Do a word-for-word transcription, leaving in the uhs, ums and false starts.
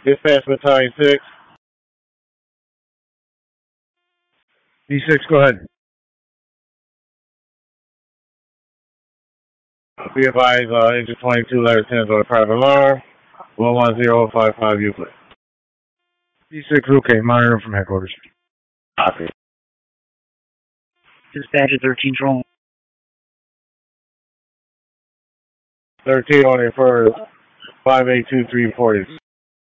Dispatch Battalion six. D six, go ahead. Be advised, uh, engine twenty-two, letter ten on a private alarm. one one zero five five Euclid. D six, okay, monitor from headquarters. Copy. Dispatch at thirteen, control. thirteen on it for five eight two three forty.